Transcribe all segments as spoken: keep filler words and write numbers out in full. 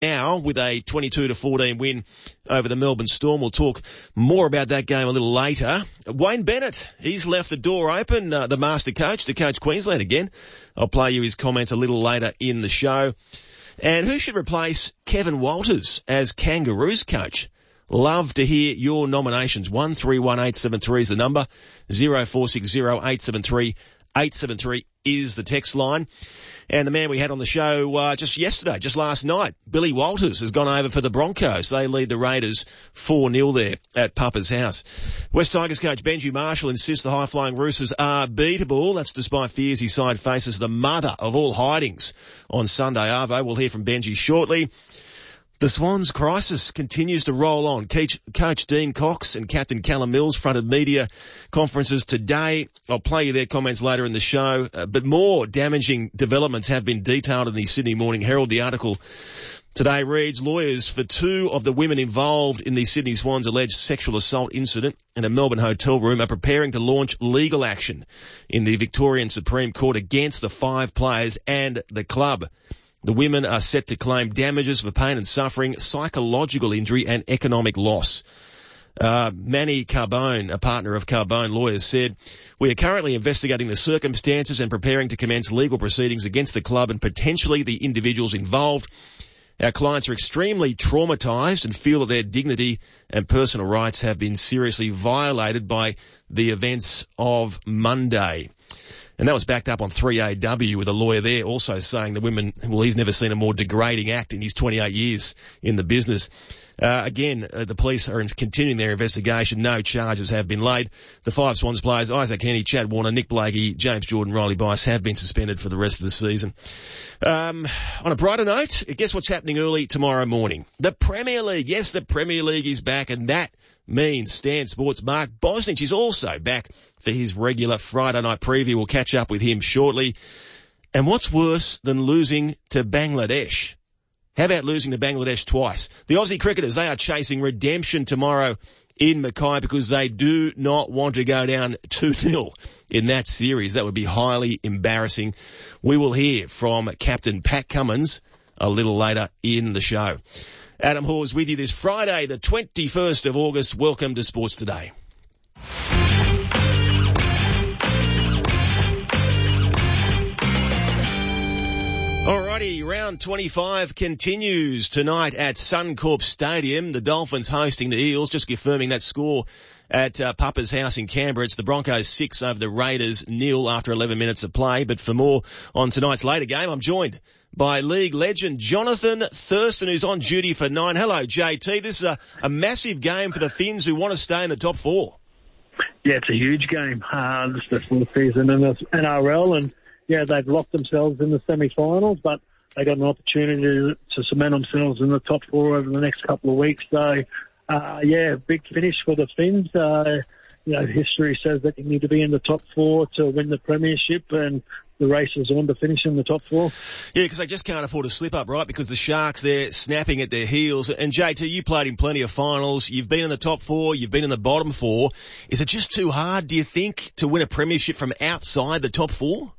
now with a twenty-two to fourteen win over the Melbourne Storm. We'll talk more about that game a little later. Wayne Bennett, he's left the door open, uh, the master coach to coach Queensland again. I'll play you his comments a little later in the show. And who should replace Kevin Walters as Kangaroos coach? Love to hear your nominations. one three one eight seven three is the number. zero four six zero eight seven three eight seven three is the text line. And the man we had on the show uh, just yesterday, just last night, Billy Walters, has gone over for the Broncos. They lead the Raiders four nil there at Papa's house. West Tigers coach Benji Marshall insists the high-flying Roosters are beatable. That's despite fears his side faces the mother of all hidings on Sunday. Arvo, we'll hear from Benji shortly. The Swans crisis continues to roll on. Coach Dean Cox and Captain Callum Mills fronted media conferences today. I'll play you their comments later in the show. Uh, but more damaging developments have been detailed in the Sydney Morning Herald. The article today reads, lawyers for two of the women involved in the Sydney Swans alleged sexual assault incident in a Melbourne hotel room are preparing to launch legal action in the Victorian Supreme Court against the five players and the club. The women are set to claim damages for pain and suffering, psychological injury and economic loss. Uh, Manny Carbone, a partner of Carbone Lawyers, said, we are currently investigating the circumstances and preparing to commence legal proceedings against the club and potentially the individuals involved. Our clients are extremely traumatised and feel that their dignity and personal rights have been seriously violated by the events of Monday. And that was backed up on three A W with a lawyer there also saying the women, well, he's never seen a more degrading act in his twenty-eight years in the business. Uh, again, uh, the police are continuing their investigation. No charges have been laid. The five Swans players, Isaac Henny, Chad Warner, Nick Blakey, James Jordan, Riley Bice, have been suspended for the rest of the season. Um, on a brighter note, guess what's happening early tomorrow morning? The Premier League. Yes, the Premier League is back, and that means Stan Sports' Mark Bosnich is also back for his regular Friday night preview. We'll catch up with him shortly. And what's worse than losing to Bangladesh? How about losing to Bangladesh twice? The Aussie cricketers, they are chasing redemption tomorrow in Mackay because they do not want to go down two nil in that series. That would be highly embarrassing. We will hear from Captain Pat Cummins a little later in the show. Adam Hawes with you this Friday, the twenty-first of August. Welcome to Sports Today. Alrighty, round twenty-five continues tonight at Suncorp Stadium. The Dolphins hosting the Eels, just confirming that score at uh, Papa's house in Canberra. It's the Broncos six over the Raiders nil after eleven minutes of play. But for more on tonight's later game, I'm joined by league legend Jonathan Thurston, who's on duty for nine. Hello, J T. This is a, a massive game for the Finns who want to stay in the top four. Yeah, it's a huge game. Uh, this is the fourth season in the N R L, and yeah, they've locked themselves in the semi-finals, but they got an opportunity to, to cement themselves in the top four over the next couple of weeks. So, uh, yeah, big finish for the Finns. Uh, you know, history says that you need to be in the top four to win the premiership, and the race is on to finish in the top four. Yeah, because they just can't afford to slip up, right? Because the Sharks, they're snapping at their heels. And J T, you played in plenty of finals. You've been in the top four. You've been in the bottom four. Is it just too hard, do you think, to win a premiership from outside the top four?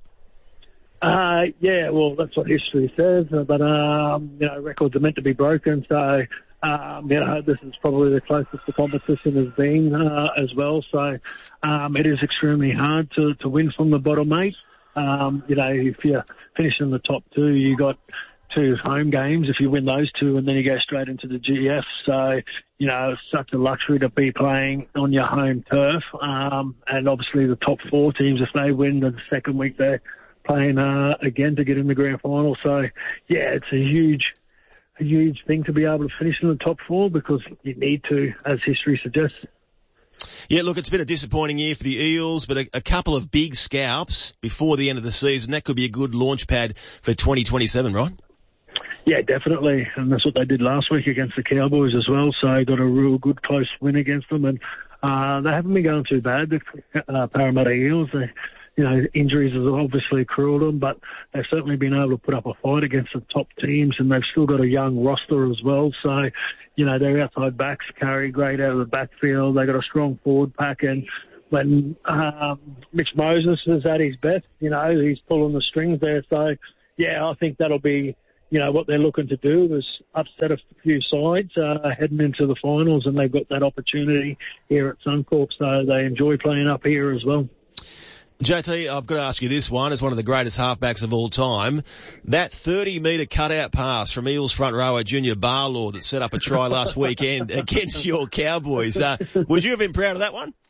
Uh, yeah, well, that's what history says. But, um, you know, records are meant to be broken. So, um, you know, this is probably the closest the competition has been uh, as well. So um, it is extremely hard to, to win from the bottom eight. Um, you know, if you finish in the top two, you got two home games. If you win those two, and then you go straight into the G F. So, you know, it's such a luxury to be playing on your home turf. Um, and obviously the top four teams, if they win the second week, they're playing uh, again to get in the grand final. So, yeah, it's a huge, a huge thing to be able to finish in the top four because you need to, as history suggests. Yeah, look, it's been a disappointing year for the Eels, but a, a couple of big scalps before the end of the season. That could be a good launch pad for twenty twenty-seven, right? Yeah, definitely. And that's what they did last week against the Cowboys as well. So got a real good close win against them. And uh, they haven't been going too bad, the uh, Parramatta Eels. They, you know, injuries have obviously cruelled them, but they've certainly been able to put up a fight against the top teams, and they've still got a young roster as well. So, you know, their outside backs carry great out of the backfield. They've got a strong forward pack, and when um, Mitch Moses is at his best, you know, he's pulling the strings there. So, yeah, I think that'll be, you know, what they're looking to do is upset a few sides uh, heading into the finals, and they've got that opportunity here at Suncorp, so they enjoy playing up here as well. J T, I've got to ask you this one. As one of the greatest halfbacks of all time, that thirty metre cutout pass from Eels front rower Junior Barlaw that set up a try last weekend against your Cowboys, uh, would you have been proud of that one?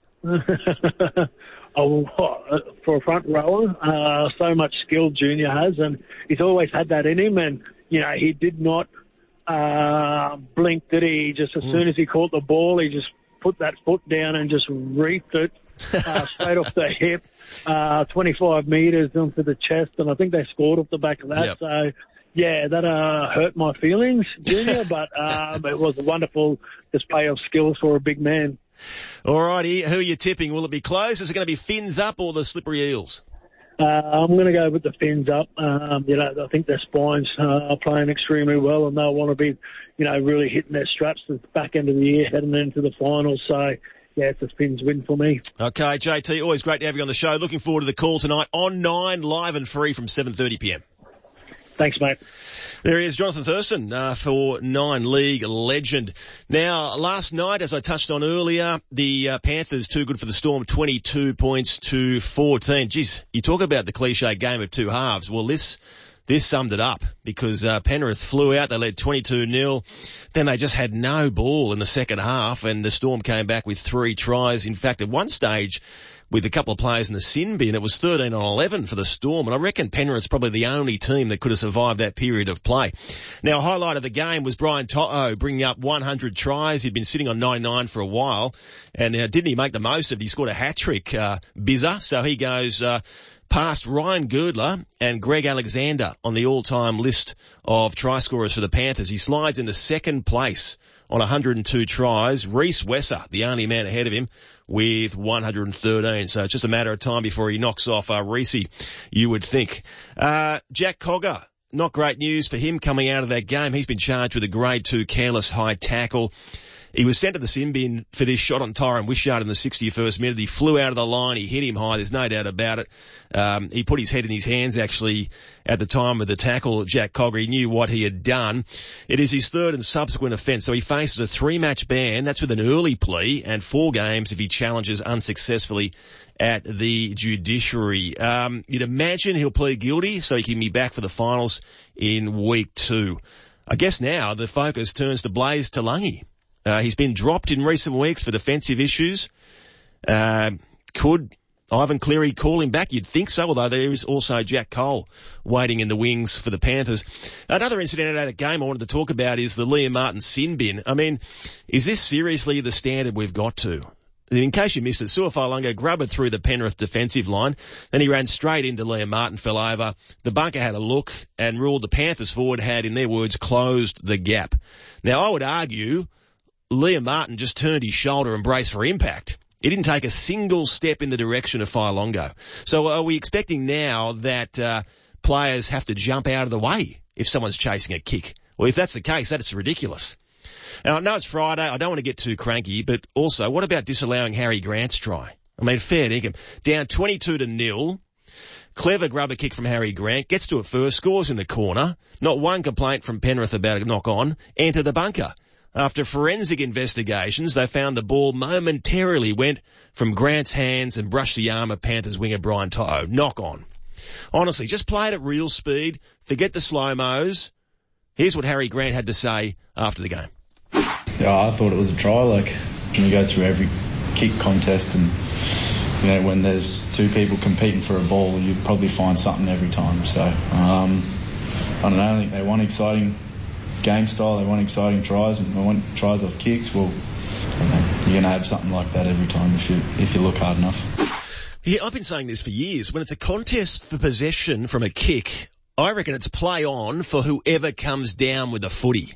Oh, for a front rower, uh, so much skill Junior has, and he's always had that in him, and, you know, he did not uh, blink, did he? he just as mm. soon as he caught the ball, he just put that foot down and just reaped it uh, straight off the hip, uh, twenty-five metres onto the chest, and I think they scored off the back of that. Yep. So, yeah, that uh, hurt my feelings, Junior, but um, it was a wonderful display of skills for a big man. All righty, who are you tipping? Will it be close? Is it going to be fins up or the slippery Eels? Uh, I'm going to go with the fins up. Um, you know, I think their spines uh, are playing extremely well, and they'll want to be, you know, really hitting their straps at the back end of the year, heading into the finals. So, yeah, it's a fins win for me. Okay, J T, always great to have you on the show. Looking forward to the call tonight on Nine, live and free from seven thirty p m. Thanks, mate. There he is, Jonathan Thurston, uh, for Nine League legend. Now, last night, as I touched on earlier, the uh, Panthers too good for the Storm, twenty-two points to fourteen. Geez, you talk about the cliche game of two halves. Well, this this summed it up because uh, Penrith flew out. They led twenty-two nil. Then they just had no ball in the second half, and the Storm came back with three tries. In fact, at one stage, with a couple of players in the sin bin, it was thirteen on eleven for the Storm, and I reckon Penrith's probably the only team that could have survived that period of play. Now, highlight of the game was Brian To'o bringing up one hundred tries. He'd been sitting on ninety-nine for a while, and uh, didn't he make the most of it? He scored a hat-trick, uh, Bizza, so he goes uh, past Ryan Girdler and Greg Alexander on the all-time list of try scorers for the Panthers. He slides into second place on one hundred two tries. Reece Wesser, the only man ahead of him, with one hundred thirteen. So it's just a matter of time before he knocks off uh, Reece, you would think. Uh, Jack Cogger, not great news for him coming out of that game. He's been charged with a grade two careless high tackle. He was sent to the sin bin for this shot on Tyron Wishart in the sixty-first minute. He flew out of the line. He hit him high. There's no doubt about it. Um, he put his head in his hands, actually, at the time of the tackle. Jack Cogger, he knew what he had done. It is his third and subsequent offence, so he faces a three-match ban. That's with an early plea, and four games if he challenges unsuccessfully at the judiciary. Um, you'd imagine he'll plead guilty, so he can be back for the finals in week two. I guess now the focus turns to Blaze Talangi. Uh, he's been dropped in recent weeks for defensive issues. Uh, could Ivan Cleary call him back? You'd think so, although there is also Jack Cole waiting in the wings for the Panthers. Another incident out of that game I wanted to talk about is the Liam Martin sin bin. I mean, is this seriously the standard we've got to? In case you missed it, Suafailanga grubbered through the Penrith defensive line. Then he ran straight into Liam Martin, fell over. The bunker had a look and ruled the Panthers forward had, in their words, closed the gap. Now, I would argue Liam Martin just turned his shoulder and braced for impact. He didn't take a single step in the direction of Failongo. So are we expecting now that uh, players have to jump out of the way if someone's chasing a kick? Well, if that's the case, that's ridiculous. Now, I know it's Friday. I don't want to get too cranky, but also, what about disallowing Harry Grant's try? I mean, fair dinkum. Down twenty-two to nil. Clever grubber kick from Harry Grant. Gets to it first. Scores in the corner. Not one complaint from Penrith about a knock on. Enter the bunker. After forensic investigations, they found the ball momentarily went from Grant's hands and brushed the arm of Panthers winger Brian To'o. Knock on. Honestly, just play it at real speed. Forget the slow-mos. Here's what Harry Grant had to say after the game. Yeah, I thought it was a try. Like, when you go through every kick contest and, you know, when there's two people competing for a ball, you probably find something every time. So, um, I don't know. I think they want exciting game style. They want exciting tries, and they want tries off kicks. Well, you're going to have something like that every time if you if you look hard enough. Yeah, I've been saying this for years. When it's a contest for possession from a kick, I reckon it's play on for whoever comes down with the footy.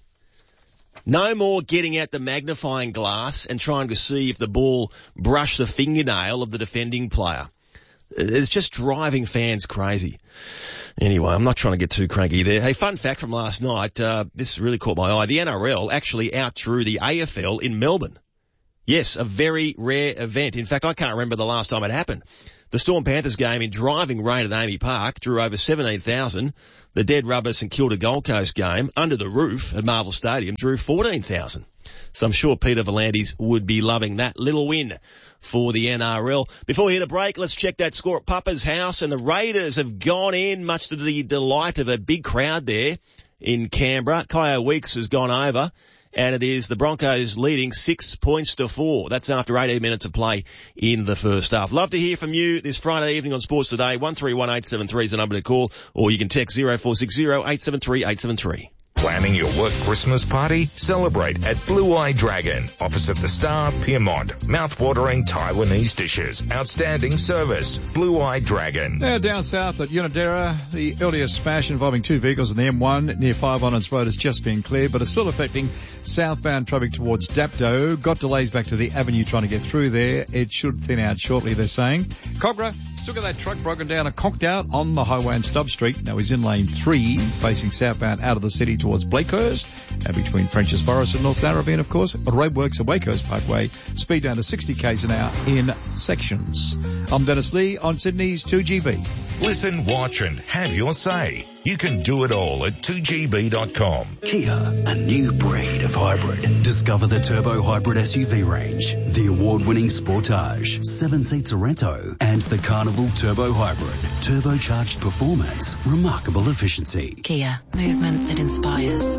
No more getting out the magnifying glass and trying to see if the ball brushed the fingernail of the defending player. It's just driving fans crazy. Anyway, I'm not trying to get too cranky there. Hey, fun fact from last night. Uh, this really caught my eye. The N R L actually outdrew the A F L in Melbourne. Yes, a very rare event. In fact, I can't remember the last time it happened. The Storm Panthers game in driving rain at Amy Park drew over seventeen thousand. The Dead Rubber St Kilda Gold Coast game under the roof at Marvel Stadium drew fourteen thousand. So I'm sure Peter Volandis would be loving that little win for the N R L. Before we hit a break, let's check that score at Papa's house. And the Raiders have gone in, much to the delight of a big crowd there in Canberra. Kyo Weeks has gone over. And it is the Broncos leading six points to four. That's after eighteen minutes of play in the first half. Love to hear from you this Friday evening on Sports Today. one three one eight seven three is the number to call, or you can text zero four six zero eight seven three eight seven three. Planning your work Christmas party? Celebrate at Blue Eye Dragon, opposite the Star, Pyrmont. Mouth-watering Taiwanese dishes. Outstanding service. Blue Eye Dragon. Now down south at Unadera, the earlier smash involving two vehicles in the M one near Five Islands Road has just been cleared, but it's still affecting southbound traffic towards Dapto. Got delays back to the avenue trying to get through there. It should thin out shortly, they're saying. Cogra, still got that truck broken down and conked out on the highway in Stubb Street. Now he's in lane three, facing southbound out of the city towards Blakehurst, and between French's Forest and North Narrabeen, of course. Roadworks at Wakehurst Parkway, speed down to sixty k's an hour in sections. I'm Dennis Lee on Sydney's two G B. Listen, watch and have your say. You can do it all at two G B dot com. Kia, a new breed of hybrid. Discover the Turbo Hybrid S U V range, the award-winning Sportage, seven-seat Sorento, and the Carnival Turbo Hybrid. Turbocharged performance, remarkable efficiency. Kia, movement that inspires.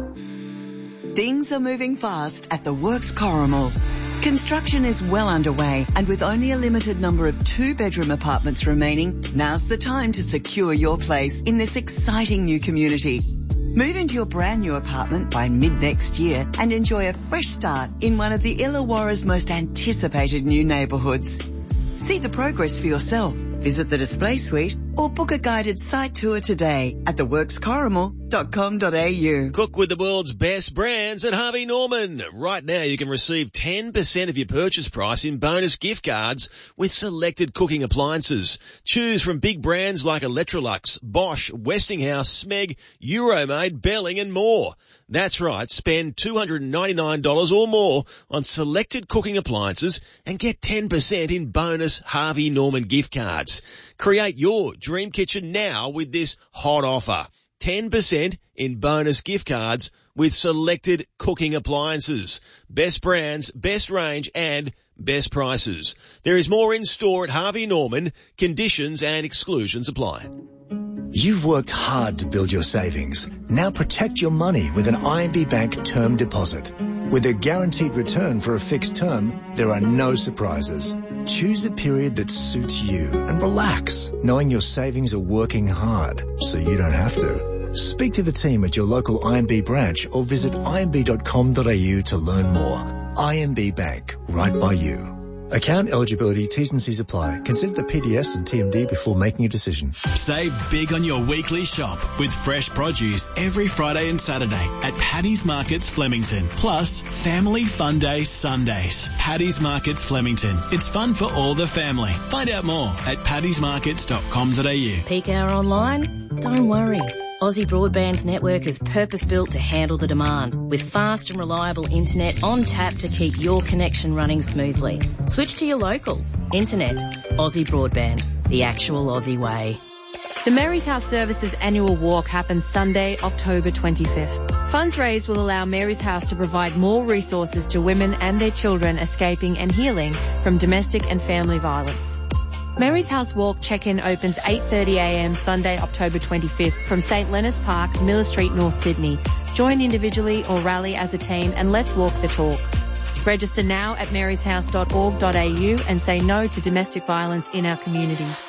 Things are moving fast at the Works Corrimal. Construction is well underway, and with only a limited number of two-bedroom apartments remaining, now's the time to secure your place in this exciting new community. Move into your brand new apartment by mid-next year and enjoy a fresh start in one of the Illawarra's most anticipated new neighbourhoods. See the progress for yourself. Visit the display suite or book a guided site tour today at the works corrimal dot com dot a u. Cook with the world's best brands at Harvey Norman. Right now you can receive ten percent of your purchase price in bonus gift cards with selected cooking appliances. Choose from big brands like Electrolux, Bosch, Westinghouse, Smeg, Euromade, Belling and more. That's right, spend two hundred ninety-nine dollars or more on selected cooking appliances and get ten percent in bonus Harvey Norman gift cards. Create your dream kitchen now with this hot offer. ten percent in bonus gift cards with selected cooking appliances. Best brands, best range and best prices. There is more in store at Harvey Norman. Conditions and exclusions apply. You've worked hard to build your savings. Now protect your money with an I M B Bank term deposit. With a guaranteed return for a fixed term, there are no surprises. Choose a period that suits you and relax, knowing your savings are working hard, so you don't have to. Speak to the team at your local I M B branch or visit I M B dot com dot a u to learn more. I M B Bank, right by you. Account eligibility, T's and C's apply. Consider the P D S and T M D before making a decision. Save big on your weekly shop with fresh produce every Friday and Saturday at Paddy's Markets Flemington. Plus, Family Fun Day Sundays. Paddy's Markets Flemington. It's fun for all the family. Find out more at paddys markets dot com dot a u. Peak hour online? Don't worry. Aussie Broadband's network is purpose-built to handle the demand, with fast and reliable internet on tap to keep your connection running smoothly. Switch to your local. Internet. Aussie Broadband. The actual Aussie way. The Mary's House Services annual walk happens Sunday, October twenty-fifth. Funds raised will allow Mary's House to provide more resources to women and their children escaping and healing from domestic and family violence. Mary's House Walk check-in opens eight thirty a m Sunday, October twenty-fifth from St Leonard's Park, Miller Street, North Sydney. Join individually or rally as a team and let's walk the talk. Register now at marys house dot org dot a u and say no to domestic violence in our communities.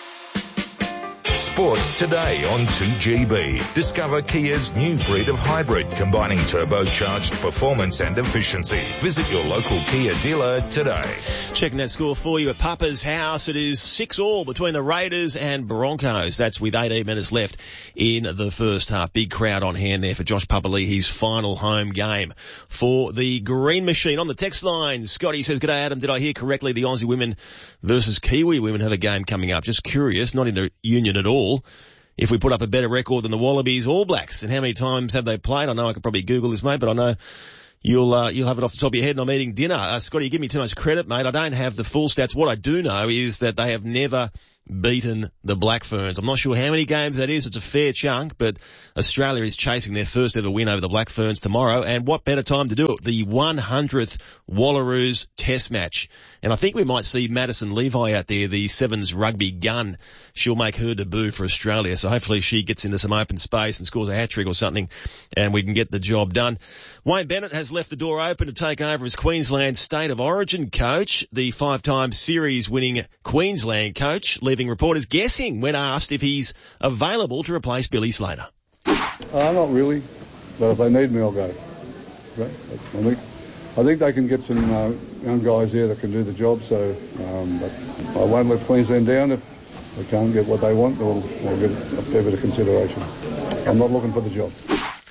Sports today on two G B. Discover Kia's new breed of hybrid combining turbocharged performance and efficiency. Visit your local Kia dealer today. Checking that score for you at Papa's house. It is six all between the Raiders and Broncos. That's with eighteen minutes left in the first half. Big crowd on hand there for Josh Papali'i's final home game for the Green Machine. On the text line, Scotty says, "G'day Adam, did I hear correctly the Aussie women versus Kiwi women have a game coming up? Just curious, not into union at all. If we put up a better record than the Wallabies All Blacks, and how many times have they played? I know I could probably Google this, mate, but I know you'll uh, you'll have it off the top of your head, and I'm eating dinner. Uh, Scotty, you give me too much credit, mate. I don't have the full stats. What I do know is that they have never beaten the Black Ferns. I'm not sure how many games that is. It's a fair chunk, but Australia is chasing their first ever win over the Black Ferns tomorrow. And what better time to do it? The one hundredth Wallaroos Test match. And I think we might see Madison Levi out there, the Sevens rugby gun. She'll make her debut for Australia. So hopefully she gets into some open space and scores a hat-trick or something, and we can get the job done. Wayne Bennett has left the door open to take over as Queensland State of Origin coach. The five-time series-winning Queensland coach, leaving reporters guessing when asked if he's available to replace Billy Slater. Uh, not really, but if they need me, I'll go. Right? I think, I think they can get some uh, young guys there that can do the job, so um, but I won't let Queensland down. If they can't get what they want, we'll, we'll get a fair bit of consideration. I'm not looking for the job.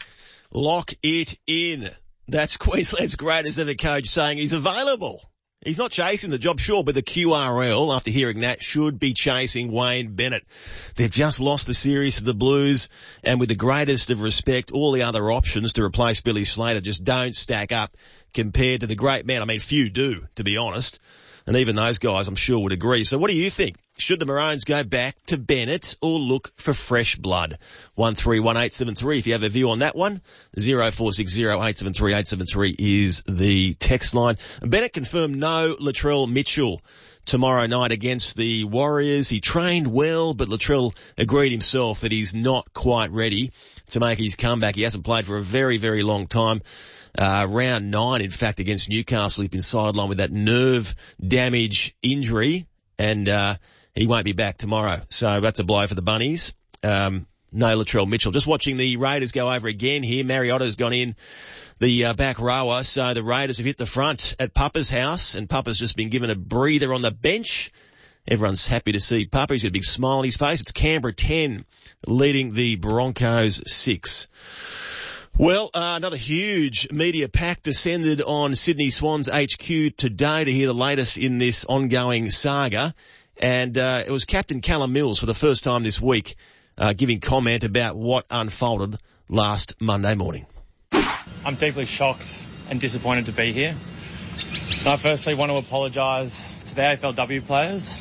Lock it in. That's Queensland's greatest ever coach saying he's available. He's not chasing the job, sure, but the Q R L, after hearing that, should be chasing Wayne Bennett. They've just lost the series to the Blues, and with the greatest of respect, all the other options to replace Billy Slater just don't stack up compared to the great man. I mean, few do, to be honest. And even those guys, I'm sure, would agree. So what do you think? Should the Maroons go back to Bennett or look for fresh blood? one three one eight seven three if you have a view on that one. zero four six zero eight seven three eight seven three is the text line. Bennett confirmed no Latrell Mitchell tomorrow night against the Warriors. He trained well, but Latrell agreed himself that he's not quite ready to make his comeback. He hasn't played for a very, very long time. Uh, round nine, in fact, against Newcastle, he's been sidelined with that nerve damage injury, and uh, he won't be back tomorrow. So that's a blow for the Bunnies. Um, no Latrell Mitchell. Just watching the Raiders go over again here. Mariotto's gone in the uh, back rower, so the Raiders have hit the front at Papa's house, and Papa's just been given a breather on the bench. Everyone's happy to see Papa. He's got a big smile on his face. It's Canberra ten leading the Broncos six. Well, uh, another huge media pack descended on Sydney Swans H Q today to hear the latest in this ongoing saga. And uh, it was Captain Callum Mills for the first time this week uh, giving comment about what unfolded last Monday morning. I'm deeply shocked and disappointed to be here. And I firstly want to apologise to the A F L W players,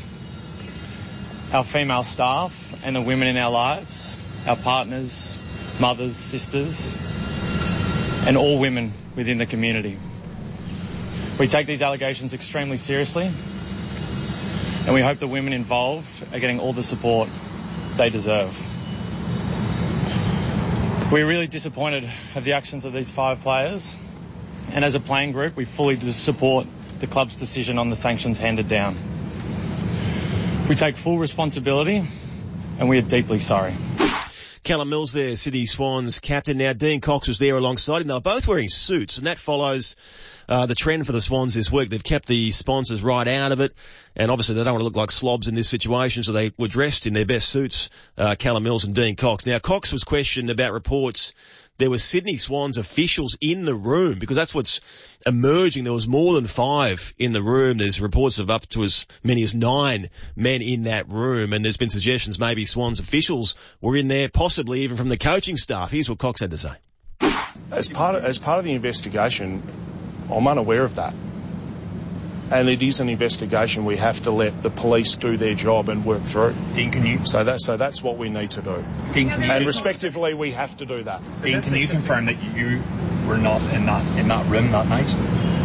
our female staff and the women in our lives, our partners, mothers, sisters, and all women within the community. We take these allegations extremely seriously, and we hope the women involved are getting all the support they deserve. We're really disappointed at the actions of these five players, and as a playing group, we fully support the club's decision on the sanctions handed down. We take full responsibility, and we are deeply sorry. Callum Mills there, Sydney Swans captain. Now, Dean Cox was there alongside him. They were both wearing suits, and that follows uh, the trend for the Swans this week. They've kept the sponsors right out of it, and obviously they don't want to look like slobs in this situation, so they were dressed in their best suits, uh, Callum Mills and Dean Cox. Now, Cox was questioned about reports there were Sydney Swans officials in the room, because that's what's emerging. There was more than five in the room. There's reports of up to as many as nine men in that room, and there's been suggestions maybe Swans officials were in there, possibly even from the coaching staff. Here's what Cox had to say. As part of, as part of the investigation, I'm unaware of that. And it is an investigation we have to let the police do their job and work through. Dean, can you... So, that, so that's what we need to do. Dean, can you... And respectively, we have to do that. Dean, can you confirm that you were not in that in that room that night?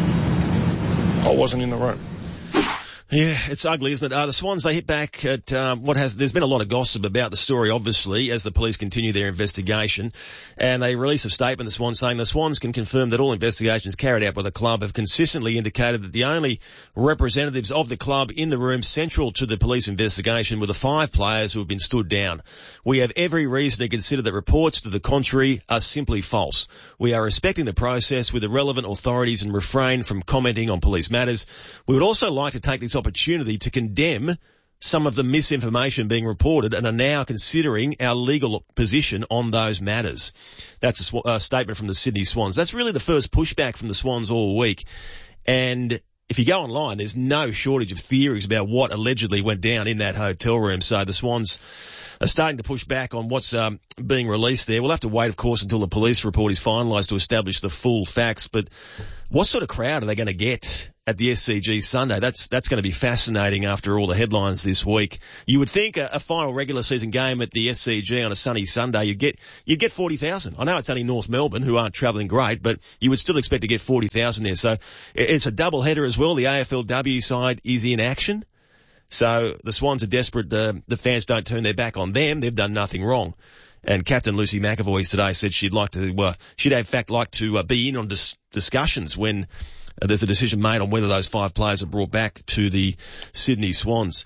I wasn't in the room. Yeah, it's ugly, isn't it? Uh, the Swans, they hit back at um, what has... There's been a lot of gossip about the story, obviously, as the police continue their investigation. And they released a statement, the Swans, saying the Swans can confirm that all investigations carried out by the club have consistently indicated that the only representatives of the club in the room central to the police investigation were the five players who have been stood down. We have every reason to consider that reports to the contrary are simply false. We are respecting the process with the relevant authorities and refrain from commenting on police matters. We would also like to take this opportunity to condemn some of the misinformation being reported and are now considering our legal position on those matters. That's a sw- uh, statement from the Sydney Swans. That's really the first pushback from the Swans all week. And if you go online, there's no shortage of theories about what allegedly went down in that hotel room. So the Swans are starting to push back on what's um, being released there. We'll have to wait, of course, until the police report is finalised to establish the full facts. But what sort of crowd are they going to get at the S C G Sunday? That's that's going to be fascinating after all the headlines this week. You would think a, a final regular season game at the S C G on a sunny Sunday, you'd get you'd get forty thousand. I know it's only North Melbourne, who aren't travelling great, but you would still expect to get forty thousand there. So it's a double header as well. The A F L W side is in action. So the Swans are desperate. The, the fans don't turn their back on them. They've done nothing wrong. And Captain Lucy McAvoy today said she'd like to, uh, she'd in fact like to uh, be in on dis- discussions when uh, there's a decision made on whether those five players are brought back to the Sydney Swans.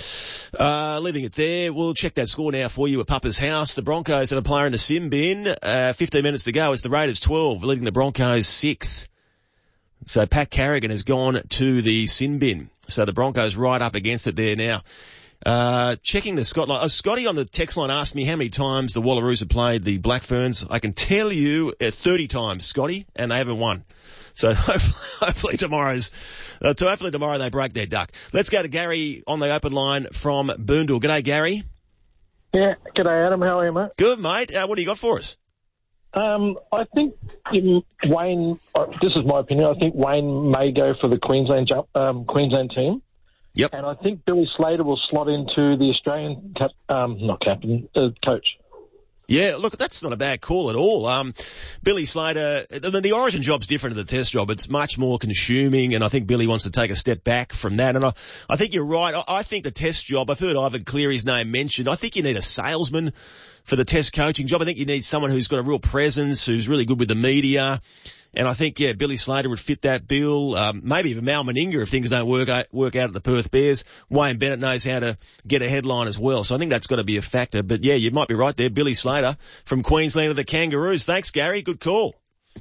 Uh, leaving it there, we'll check that score now for you at Papa's house. The Broncos have a player in the sim bin. Uh, fifteen minutes to go. It's the Raiders twelve, leading the Broncos six. So Pat Carrigan has gone to the sin bin. So the Broncos right up against it there now. Uh, checking the Scott line. Oh, Scotty on the text line asked me how many times the Wallaroos have played the Black Ferns. I can tell you uh, thirty times, Scotty, and they haven't won. So hopefully, hopefully tomorrow's, uh, to hopefully tomorrow they break their duck. Let's go to Gary on the open line from Boondall. G'day, Gary. Yeah, g'day, Adam. How are you, mate? Good, mate. Uh, what do you got for us? Um, I think Wayne, uh, this is my opinion, I think Wayne may go for the Queensland jump, um, Queensland team. Yep. And I think Billy Slater will slot into the Australian, cap, um, not captain, uh, coach. Yeah, look, that's not a bad call at all. Um, Billy Slater, the, the Origin job's different to the Test job. It's much more consuming, and I think Billy wants to take a step back from that. And I, I think you're right. I, I think the Test job, I've heard Ivan Cleary's name mentioned. I think you need a salesman for the Test coaching job. I think you need someone who's got a real presence, who's really good with the media. And I think, yeah, Billy Slater would fit that bill. Um, maybe even Mal Meninga if things don't work out, work out at the Perth Bears. Wayne Bennett knows how to get a headline as well. So I think that's got to be a factor. But yeah, you might be right there. Billy Slater from Queensland to the Kangaroos. Thanks, Gary. Good call.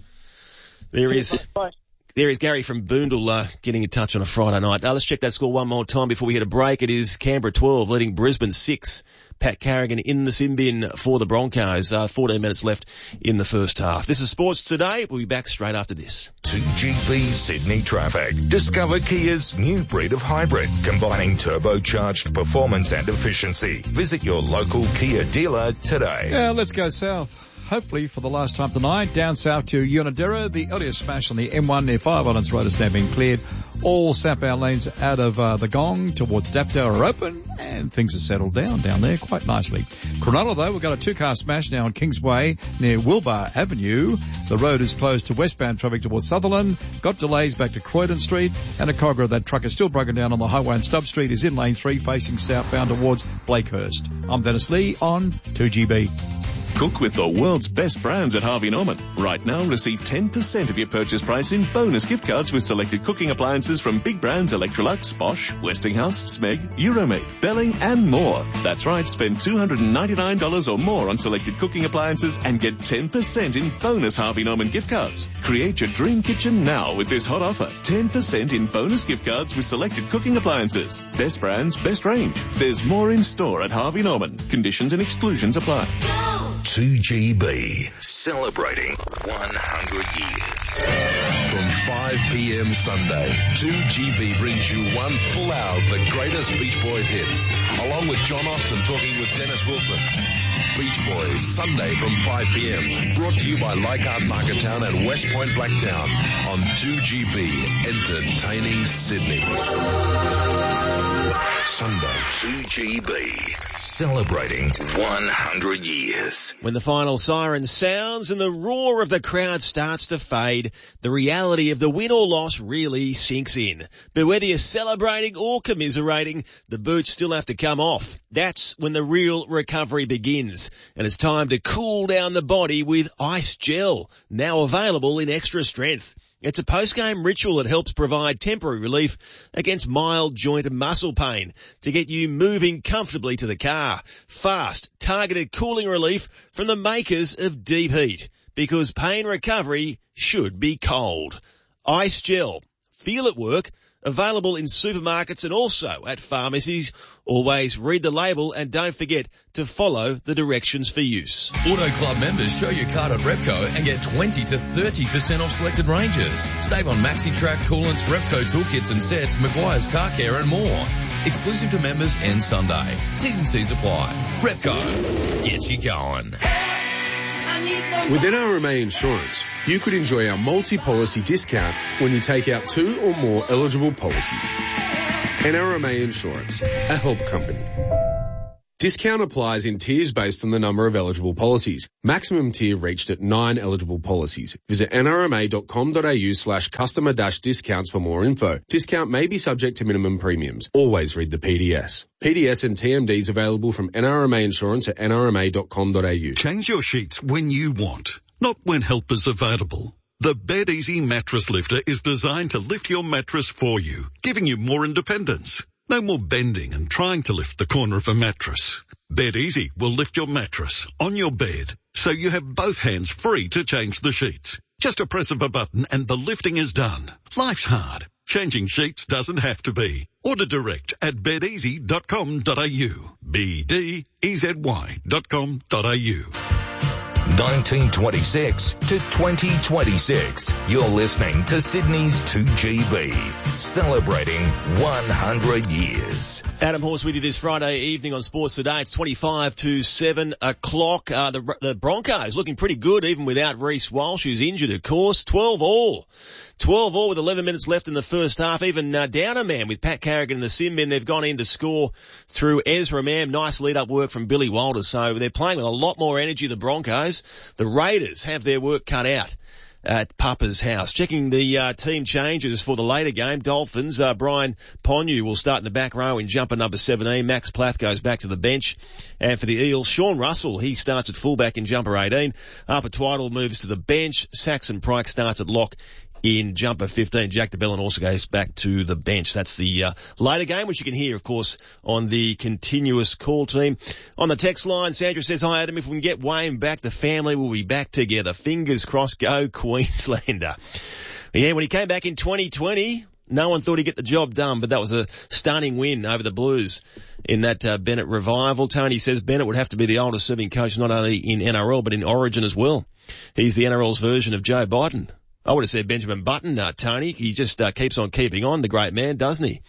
There is, there is Gary from Boondall, uh, getting in touch on a Friday night. Uh, let's check that score one more time before we hit a break. It is Canberra twelve leading Brisbane six. Pat Carrigan in the sin bin for the Broncos. Uh, fourteen minutes left in the first half. This is Sports Today. We'll be back straight after this. two G B Sydney Traffic. Discover Kia's new breed of hybrid, combining turbocharged performance and efficiency. Visit your local Kia dealer today. Yeah, let's go south. Hopefully for the last time tonight, down south to Unadilla, the earlier smash on the M one near Five Islands Road has now been cleared. All southbound lanes out of uh, the Gong towards Dapto are open, and things are settled down down there quite nicely. Cronulla, though, we've got a two-car smash now on Kingsway near Wilbur Avenue. The road is closed to westbound traffic towards Sutherland. Got delays back to Croydon Street, and a Cobra of that truck is still broken down on the highway, and Stubb Street is in lane three facing southbound towards Blakehurst. I'm Dennis Lee on two G B. Cook with the world's best brands at Harvey Norman. Right now, receive ten percent of your purchase price in bonus gift cards with selected cooking appliances from big brands Electrolux, Bosch, Westinghouse, Smeg, Euromate, Belling, and more. That's right, spend two hundred ninety-nine dollars or more on selected cooking appliances and get ten percent in bonus Harvey Norman gift cards. Create your dream kitchen now with this hot offer. ten percent in bonus gift cards with selected cooking appliances. Best brands, best range. There's more in store at Harvey Norman. Conditions and exclusions apply. two G B, celebrating one hundred years. From five p.m. Sunday, two G B brings you one full hour of the greatest Beach Boys hits, along with John Austin talking with Dennis Wilson. Beach Boys, Sunday from five p.m. Brought to you by Leichhardt Marketown and West Point Blacktown on two G B, entertaining Sydney. Sunday, two G B, celebrating one hundred years. When the final siren sounds and the roar of the crowd starts to fade, the reality of the win or loss really sinks in. But whether you're celebrating or commiserating, the boots still have to come off. That's when the real recovery begins. And it's time to cool down the body with Ice Gel, now available in extra strength. It's a post-game ritual that helps provide temporary relief against mild joint and muscle pain to get you moving comfortably to the car. Fast, targeted cooling relief from the makers of Deep Heat, because pain recovery should be cold. Ice Gel. Feel it work. Available in supermarkets and also at pharmacies. Always read the label and don't forget to follow the directions for use. Auto Club members show your card at Repco and get twenty to thirty percent off selected ranges. Save on MaxiTrack, coolants, Repco toolkits and sets, Maguire's Car Care and more. Exclusive to members and Sunday. T's and C's apply. Repco. Get you going. With N R M A Insurance, you could enjoy our multi-policy discount when you take out two or more eligible policies. N R M A Insurance, a help company. Discount applies in tiers based on the number of eligible policies. Maximum tier reached at nine eligible policies. Visit nrma.com.au slash customer dash discounts for more info. Discount may be subject to minimum premiums. Always read the P D S. P D S and T M Ds available from N R M A Insurance at n r m a dot com dot a u. Change your sheets when you want, not when help is available. The Bed Easy Mattress Lifter is designed to lift your mattress for you, giving you more independence. No more bending and trying to lift the corner of a mattress. Bed Easy will lift your mattress on your bed, so you have both hands free to change the sheets. Just a press of a button and the lifting is done. Life's hard. Changing sheets doesn't have to be. Order direct at bed easy dot com dot a u. B D E Z Y dot com dot a u. nineteen twenty-six to twenty twenty-six. You're listening to Sydney's two G B, celebrating one hundred years. Adam Horse with you this Friday evening on Sports Today. It's twenty-five to seven o'clock. Uh, the, the Broncos looking pretty good even without Reece Walsh, who's injured, of course. twelve all. twelve all with eleven minutes left in the first half. Even uh, down a man with Pat Carrigan in the sin bin. They've gone in to score through Ezra Mam. Nice lead-up work from Billy Walters. So they're playing with a lot more energy, the Broncos. The Raiders have their work cut out at Papa's house. Checking the uh, team changes for the later game. Dolphins, uh, Brian Ponyu will start in the back row in jumper number seventeen. Max Plath goes back to the bench. And for the Eels, Sean Russell, he starts at fullback in jumper eighteen. Arpa Twiddle moves to the bench. Saxon Pryke starts at lock in jumper fifteen. Jack DeBellin also goes back to the bench. That's the uh, later game, which you can hear, of course, on the continuous call team. On the text line, Sandra says, hi, Adam, if we can get Wayne back, the family will be back together. Fingers crossed, go Queenslander. Yeah, when he came back in twenty twenty, no one thought he'd get the job done, but that was a stunning win over the Blues in that uh, Bennett revival. Tony says Bennett would have to be the oldest serving coach, not only in N R L, but in Origin as well. He's the N R L's version of Joe Biden. I would have said Benjamin Button, uh, Tony. He just uh, keeps on keeping on, the great man, doesn't he?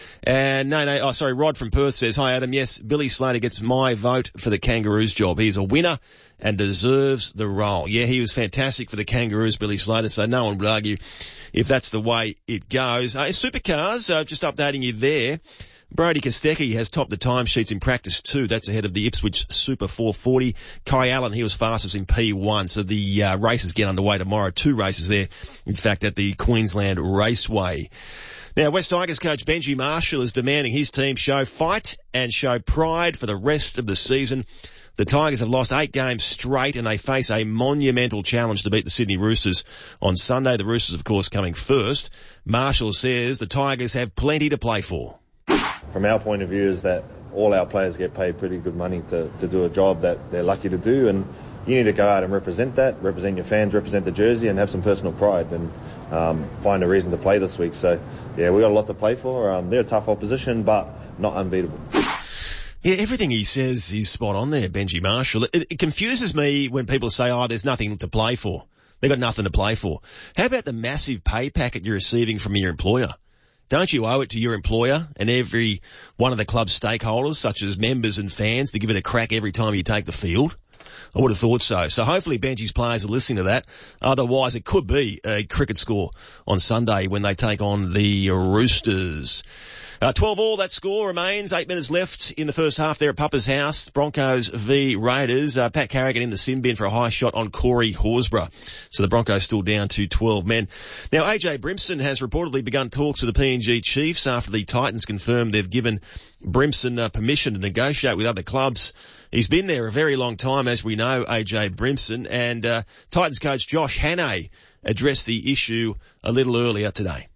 And no, no, oh, sorry, Rod from Perth says, hi, Adam. Yes, Billy Slater gets my vote for the Kangaroos job. He's a winner and deserves the role. Yeah, he was fantastic for the Kangaroos, Billy Slater, so no one would argue if that's the way it goes. Uh, Supercars, uh, just updating you there. Brody Kostecki has topped the timesheets in practice two. That's ahead of the Ipswich Super four forty. Kai Allen, he was fastest in P one. So the uh, races get underway tomorrow. Two races there, in fact, at the Queensland Raceway. Now, West Tigers coach Benji Marshall is demanding his team show fight and show pride for the rest of the season. The Tigers have lost eight games straight and they face a monumental challenge to beat the Sydney Roosters on Sunday. The Roosters, of course, coming first. Marshall says the Tigers have plenty to play for. From our point of view is that all our players get paid pretty good money to, to do a job that they're lucky to do, and you need to go out and represent that, represent your fans, represent the jersey, and have some personal pride and um, find a reason to play this week. So, yeah, we got a lot to play for. Um, they're a tough opposition, but not unbeatable. Yeah, everything he says is spot on there, Benji Marshall. It, it confuses me when people say, oh, there's nothing to play for. They've got nothing to play for. How about the massive pay packet you're receiving from your employer? Don't you owe it to your employer and every one of the club's stakeholders, such as members and fans, to give it a crack every time you take the field? I would have thought so. So hopefully Benji's players are listening to that. Otherwise, it could be a cricket score on Sunday when they take on the Roosters. Uh, twelve all, that score remains. Eight minutes left in the first half there at Papa's house. Broncos v Raiders. Uh, Pat Carrigan in the sin bin for a high shot on Corey Horsburgh. So the Broncos still down to twelve men. Now, A J Brimson has reportedly begun talks with the P N G Chiefs after the Titans confirmed they've given Brimson uh, permission to negotiate with other clubs. He's been there a very long time, as we know, A J Brimson. And uh, Titans coach Josh Hannay addressed the issue a little earlier today.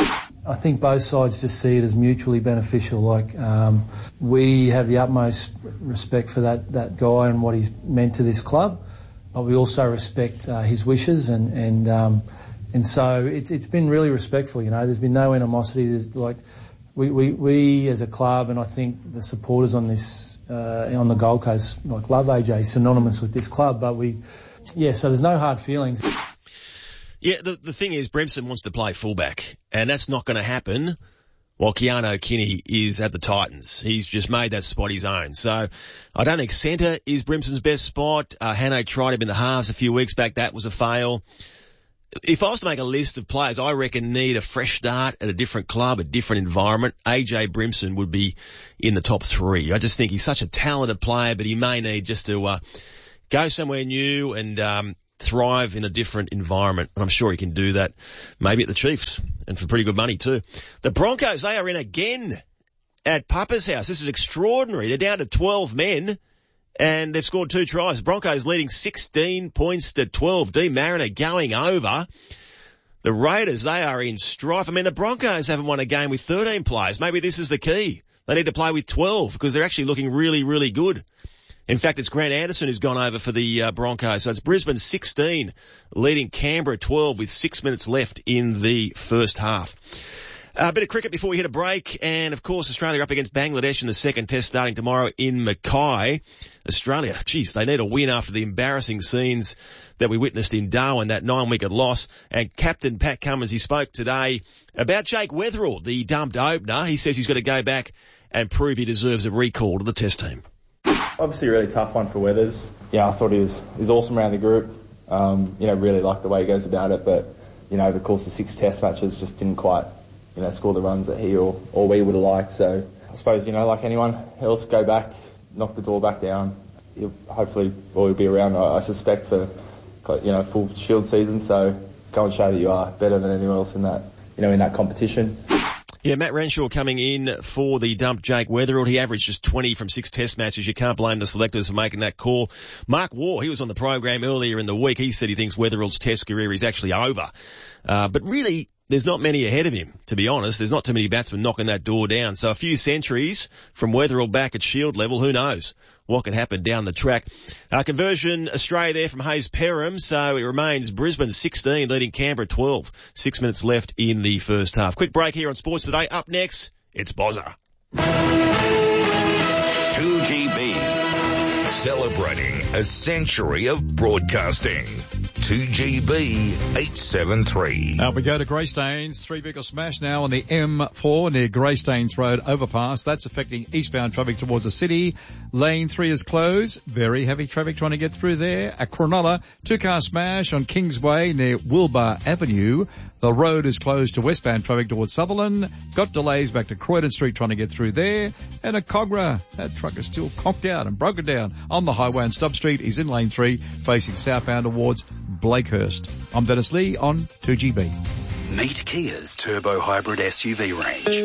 I think both sides just see it as mutually beneficial. Like, um, we have the utmost respect for that, that guy and what he's meant to this club, but we also respect uh, his wishes, and and um, and so it's it's been really respectful. You know, there's been no animosity. There's like we we, we as a club, and I think the supporters on this uh, on the Gold Coast like love A J, synonymous with this club. But we, yeah, so there's no hard feelings. Yeah, the, the thing is, Brimson wants to play fullback, and that's not going to happen while Keanu Kinney is at the Titans. He's just made that spot his own. So I don't think centre is Brimson's best spot. Uh, Hano tried him in the halves a few weeks back. That was a fail. If I was to make a list of players I reckon need a fresh start at a different club, a different environment, A J Brimson would be in the top three. I just think he's such a talented player, but he may need just to uh, go somewhere new and um, thrive in a different environment. And I'm sure he can do that maybe at the Chiefs and for pretty good money too. The Broncos, they are in again at Papa's house. This is extraordinary. They're down to twelve men. And they've scored two tries. Broncos leading sixteen points to twelve. D. Mariner going over. The Raiders, they are in strife. I mean, the Broncos haven't won a game with thirteen players. Maybe this is the key. They need to play with twelve because they're actually looking really, really good. In fact, it's Grant Anderson who's gone over for the uh, Broncos. So it's Brisbane sixteen leading Canberra twelve with six minutes left in the first half. A bit of cricket before we hit a break, and of course Australia up against Bangladesh in the second test starting tomorrow in Mackay. Australia, geez, they need a win after the embarrassing scenes that we witnessed in Darwin, that nine-wicket loss. And Captain Pat Cummins, he spoke today about Jake Weatherall, the dumped opener. He says he's got to go back and prove he deserves a recall to the test team. Obviously a really tough one for Weathers. Yeah, I thought he was, he was awesome around the group. Um, you know, really liked the way he goes about it, but, you know, over the course of six test matches just didn't quite, you know, score the runs that he or, or we would have liked. So I suppose, you know, like anyone else, go back, knock the door back down. He'll hopefully, or he'll be around, I, I suspect, for, you know, full Shield season. So go and show that you are better than anyone else in that, you know, in that competition. Yeah, Matt Renshaw coming in for the dump Jake Weatherall. He averaged just twenty from six test matches. You can't blame the selectors for making that call. Mark Waugh, he was on the program earlier in the week. He said he thinks Weatherall's test career is actually over. Uh, but really, there's not many ahead of him, to be honest. There's not too many batsmen knocking that door down. So a few centuries from Weatherall back at Shield level, who knows what could happen down the track. Uh, conversion Australia there from Hayes Perham. So it remains Brisbane sixteen leading Canberra twelve. Six minutes left in the first half. Quick break here on Sports Today. Up next, it's Bozza. two G B. Celebrating a century of broadcasting. two G B eight seven three. Now we go to Greystanes. Three vehicle smash now on the M four near Greystanes Road overpass. That's affecting eastbound traffic towards the city. Lane three is closed. Very heavy traffic trying to get through there. A Cronulla two-car smash on Kingsway near Wilbur Avenue. The road is closed to westbound traffic towards Sutherland. Got delays back to Croydon Street trying to get through there. And a Cogra. That truck is still conked out and broken down on the highway on Stubb Street. He's in lane three facing southbound towards Blakehurst. I'm Dennis Lee on two G B. Meet Kia's Turbo Hybrid S U V range.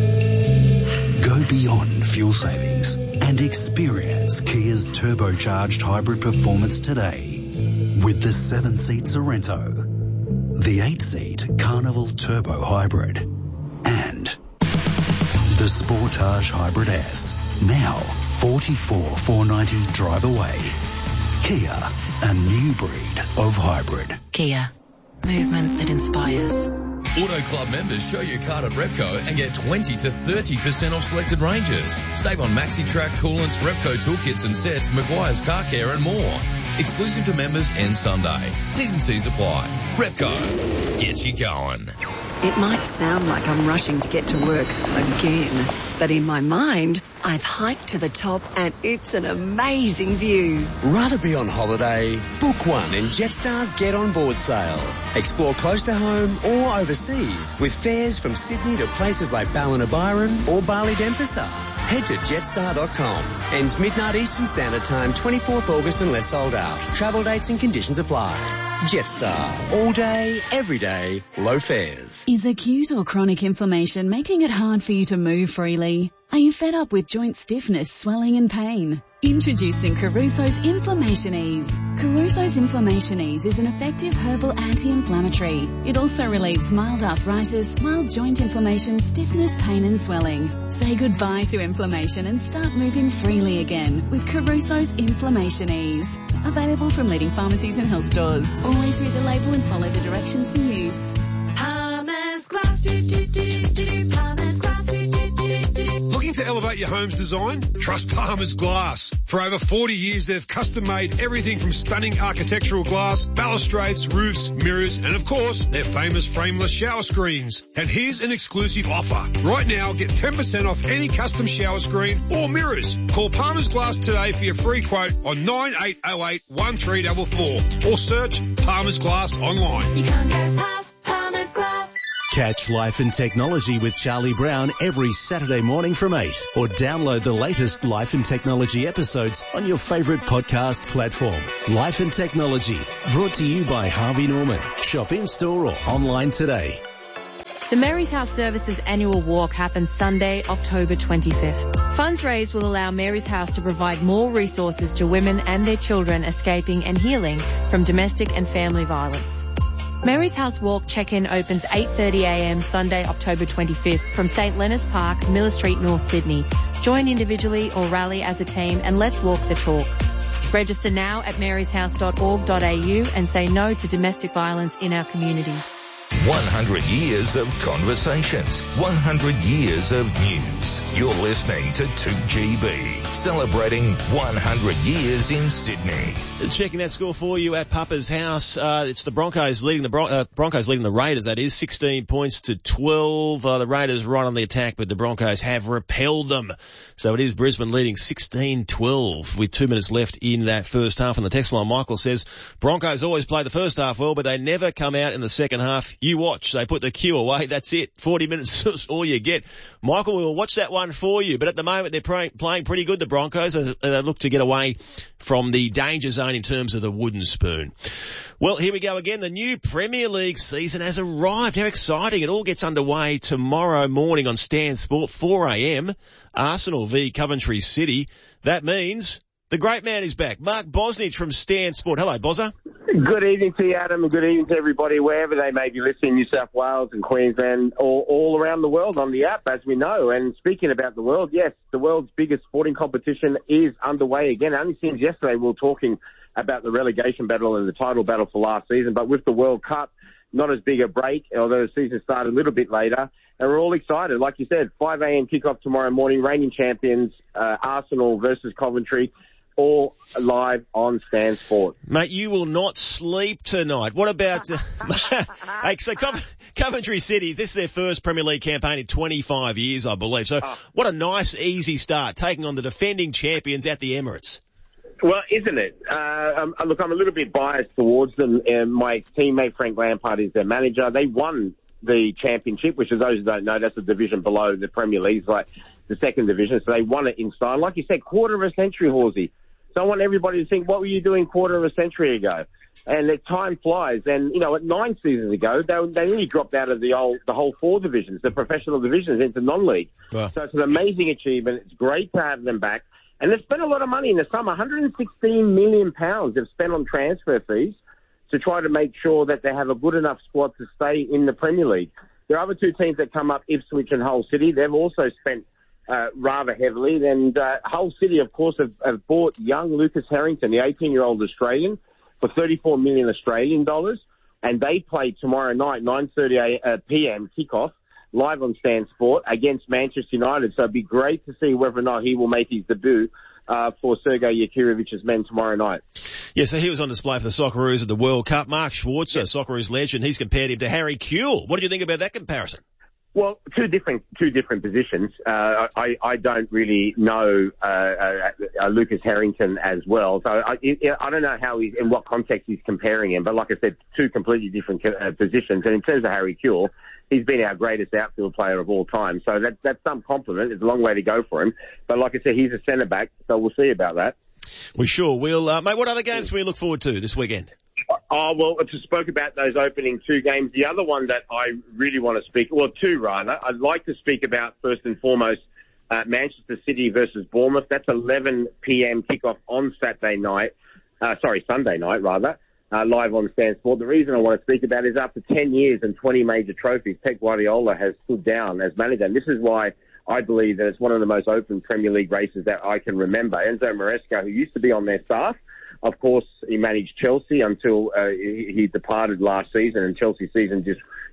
Go beyond fuel savings and experience Kia's turbocharged hybrid performance today with the seven-seat Sorrento, the eight-seat Carnival Turbo Hybrid, and the Sportage Hybrid S. Now forty-four thousand four hundred ninety drive away. Kia, a new breed of hybrid. Kia, movement that inspires. Auto Club members show your card at Repco and get twenty to thirty percent off selected ranges. Save on MaxiTrack, coolants, Repco toolkits and sets, Maguire's Car Care and more. Exclusive to members and Sunday. T's and C's apply. Repco, gets you going. It might sound like I'm rushing to get to work again, but in my mind, I've hiked to the top and it's an amazing view. Rather be on holiday? Book one in Jetstar's Get On Board sale. Explore close to home or overseas with fares from Sydney to places like Ballina-Byron or Bali Denpasar. Head to jetstar dot com. Ends midnight Eastern Standard Time, twenty-fourth August unless sold out. Travel dates and conditions apply. Jetstar. All day, every day, low fares. Is acute or chronic inflammation making it hard for you to move freely? Are you fed up with joint stiffness, swelling and pain? Introducing Caruso's Inflammation Ease. Caruso's Inflammation Ease is an effective herbal anti-inflammatory. It also relieves mild arthritis, mild joint inflammation, stiffness, pain and swelling. Say goodbye to inflammation and start moving freely again with Caruso's Inflammation Ease. Available from leading pharmacies and health stores. Always read the label and follow the directions for use. Palmer's Glass, do do do do do. Palmer's Glass, do do do do do. Looking to elevate elevate your home's design? Trust Palmer's Glass. For over forty years, they've custom-made everything from stunning architectural glass, balustrades, roofs, mirrors, and of course, their famous frameless shower screens. And here's an exclusive offer. Right now, get ten percent off any custom shower screen or mirrors. Call Palmer's Glass today for your free quote on nine eight oh eight, one three four four or search Palmer's Glass online. You can't get past Palmer's Glass. Catch Life and Technology with Charlie Brown every Saturday morning from eight, or download the latest Life and Technology episodes on your favourite podcast platform. Life and Technology, brought to you by Harvey Norman. Shop in-store or online today. The Mary's House Services annual walk happens Sunday, October twenty-fifth. Funds raised will allow Mary's House to provide more resources to women and their children escaping and healing from domestic and family violence. Mary's House Walk check-in opens eight thirty a m Sunday, October twenty-fifth from St Leonard's Park, Miller Street, North Sydney. Join individually or rally as a team and let's walk the talk. Register now at marys house dot org dot a u and say no to domestic violence in our community. one hundred years of conversations, one hundred years of news. You're listening to two G B, celebrating one hundred years in Sydney. Checking that score for you at Papa's house. Uh, it's the Broncos leading the Bron- uh, Broncos leading the Raiders. That is sixteen points to twelve. Uh, the Raiders right on the attack, but the Broncos have repelled them. So it is Brisbane leading sixteen twelve with two minutes left in that first half. And the text line, Michael says, Broncos always play the first half well, but they never come out in the second half. You watch. They put the cue away. That's it. forty minutes is all you get. Michael, we'll watch that one for you. But at the moment, they're pray- playing pretty good, the Broncos. And they look to get away from the danger zone in terms of the wooden spoon. Well, here we go again. The new Premier League season has arrived. How exciting. It all gets underway tomorrow morning on Stan Sport, four a m Arsenal v Coventry City. That means the great man is back. Mark Bosnich from Stan Sport. Hello, Bozza. Good evening to you, Adam, and good evening to everybody, wherever they may be listening, New South Wales and Queensland, or all around the world on the app, as we know. And speaking about the world, yes, the world's biggest sporting competition is underway again. Only since yesterday we were talking about the relegation battle and the title battle for last season, but with the World Cup, not as big a break, although the season started a little bit later. And we're all excited. Like you said, five a m kickoff tomorrow morning, reigning champions, uh, Arsenal versus Coventry. All live on Stan Sport. Mate, you will not sleep tonight. What about... Uh, hey, so Co- Coventry City, this is their first Premier League campaign in twenty-five years, I believe. So oh. What a nice, easy start, taking on the defending champions at the Emirates. Well, isn't it? Uh, um, look, I'm a little bit biased towards them. Uh, my teammate, Frank Lampard, is their manager. They won the championship, which, as those who don't know, that's a division below the Premier League, like the second division. So they won it in style. Like you said, quarter of a century, Horsey. So I want everybody to think, what were you doing quarter of a century ago? And the time flies. And, you know, at nine seasons ago, they, they really dropped out of the old, the whole four divisions, the professional divisions, into non-league. Wow. So it's an amazing achievement. It's great to have them back. And they've spent a lot of money in the summer. one hundred sixteen million pounds they've spent on transfer fees to try to make sure that they have a good enough squad to stay in the Premier League. There are other two teams that come up, Ipswich and Hull City. They've also spent Uh, rather heavily. And uh, Hull City, of course, have, have bought young Lucas Harrington, the eighteen-year-old Australian, for thirty-four million Australian dollars. And they play tomorrow night, nine thirty p m kickoff, live on Stan Sport against Manchester United. So it'd be great to see whether or not he will make his debut uh, for Sergei Yakirovic's men tomorrow night. Yeah, so he was on display for the Socceroos at the World Cup. Mark Schwarzer, yes. Socceroos legend, he's compared him to Harry Kewell. What do you think about that comparison? Well, two different two different positions. Uh, I I don't really know uh, uh, uh, Lucas Harrington as well, so I I don't know how he's in what context he's comparing him. But like I said, two completely different uh, positions. And in terms of Harry Kewell, he's been our greatest outfield player of all time. So that that's some compliment. It's a long way to go for him. But like I said, he's a centre back, so we'll see about that. We sure will, uh, mate. What other games can we look forward to this weekend? Oh, well, to spoke about those opening two games. The other one that I really want to speak, well, two rather, I'd like to speak about first and foremost uh, Manchester City versus Bournemouth. That's eleven p m kickoff on Saturday night, uh, sorry, Sunday night rather, uh, live on Stan Sport. The reason I want to speak about it is after ten years and twenty major trophies, Pep Guardiola has stood down as manager. And this is why I believe that it's one of the most open Premier League races that I can remember. Enzo Maresca, who used to be on their staff, of course, he managed Chelsea until uh, he, he departed last season, and Chelsea's season just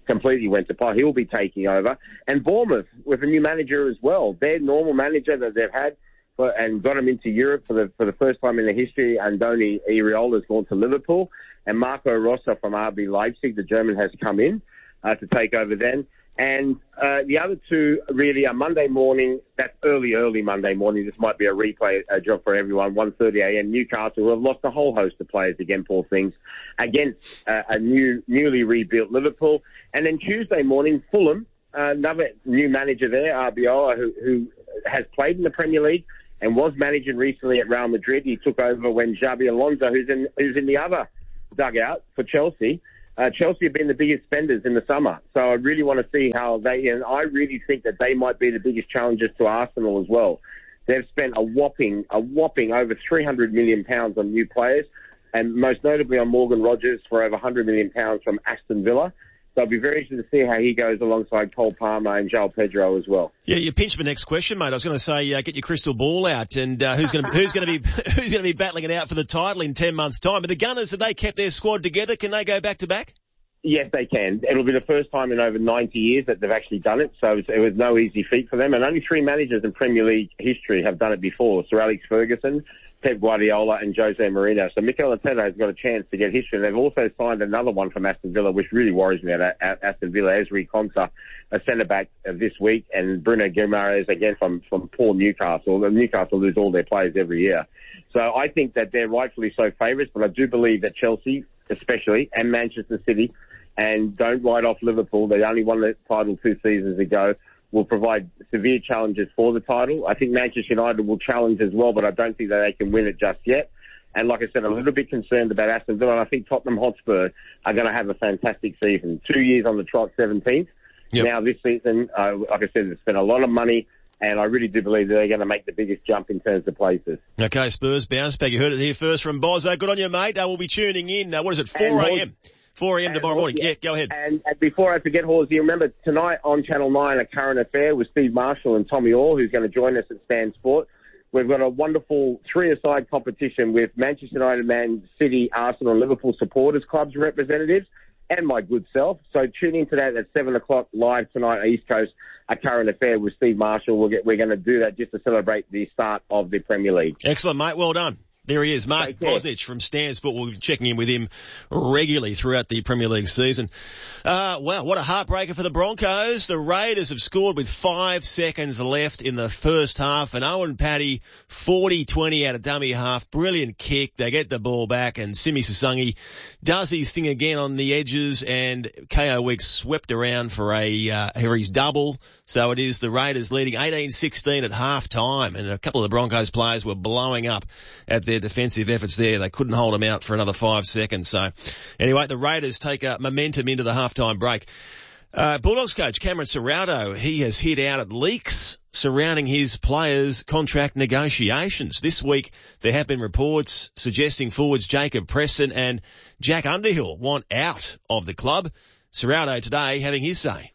completely went to pot. He'll be taking over. And Bournemouth, with a new manager as well. Their normal manager that they've had for, and got him into Europe for the for the first time in their history, Andoni Iraola has gone to Liverpool. And Marco Rossi from R B Leipzig, the German, has come in uh, to take over then. And uh, the other two really are Monday morning. That's early, early Monday morning. This might be a replay uh, job for everyone. one thirty a.m. Newcastle, who have lost a whole host of players again, poor things, against uh, a new, newly rebuilt Liverpool. And then Tuesday morning, Fulham, uh, another new manager there, Arbiola, who, who has played in the Premier League and was managing recently at Real Madrid. He took over when Xabi Alonso, who's in who's in the other dugout for Chelsea. Uh, Chelsea have been the biggest spenders in the summer, so I really want to see how they, and I really think that they might be the biggest challengers to Arsenal as well. They've spent a whopping, a whopping over three hundred million pounds on new players, and most notably on Morgan Rogers for over one hundred million pounds from Aston Villa. So I'll be very interested to see how he goes alongside Cole Palmer and João Pedro as well. Yeah, you pinched my next question, mate. I was going to say, uh, get your crystal ball out, and uh, who's going to who's going to be who's going to be battling it out for the title in ten months' time? But the Gunners, have they kept their squad together? Can they go back to back? Yes, they can. It'll be the first time in over ninety years that they've actually done it, so it was no easy feat for them. And only three managers in Premier League history have done it before: Sir Alex Ferguson, Pep Guardiola, and Jose Mourinho. So Mikel Arteta has got a chance to get history. They've also signed another one from Aston Villa, which really worries me at Aston Villa, Ezri Konsa, a centre-back this week, and Bruno Guimaraes again from, from poor Newcastle. Newcastle lose all their players every year. So I think that they're rightfully so favourites, but I do believe that Chelsea, especially, and Manchester City, and don't write off Liverpool, they only won the title two seasons ago, will provide severe challenges for the title. I think Manchester United will challenge as well, but I don't think that they can win it just yet. And like I said, I'm a little bit concerned about Aston Villa, and I think Tottenham Hotspur are going to have a fantastic season. Two years on the trot, seventeenth. Yep. Now this season, uh, like I said, they've spent a lot of money, and I really do believe that they're going to make the biggest jump in terms of places. Okay, Spurs bounce back. You heard it here first from Bozo. Good on you, mate. Uh, we'll be tuning in. Uh, what is it, four a.m.? four a.m. tomorrow morning. Yeah, go ahead. And, and before I forget, Horsey, remember tonight on Channel nine, A Current Affair with Steve Marshall and Tommy Orr, who's going to join us at Stan Sport. We've got a wonderful three-a-side competition with Manchester United, Man City, Arsenal, and Liverpool supporters clubs representatives, and my good self. So tune in to that at seven o'clock live tonight on East Coast, A Current Affair with Steve Marshall. We'll get, we're going to do that just to celebrate the start of the Premier League. Excellent, mate. Well done. There he is, Mark Bosnich from Stan Sport. We'll be checking in with him regularly throughout the Premier League season. Uh, wow, what a heartbreaker for the Broncos. The Raiders have scored with five seconds left in the first half, and Owen Paddy, forty twenty out of dummy half. Brilliant kick. They get the ball back, and Simi Sasungi does his thing again on the edges, and K O Weeks swept around for a, uh, Harry's double. So it is the Raiders leading eighteen sixteen at half time, and a couple of the Broncos players were blowing up at their defensive efforts there. They couldn't hold them out for another five seconds. So anyway, the Raiders take uh, momentum into the halftime break. Uh, Bulldogs coach Cameron Ciraldo, he has hit out at leaks surrounding his players' contract negotiations. This week, there have been reports suggesting forwards Jacob Preston and Jack Underhill want out of the club. Ciraldo today having his say.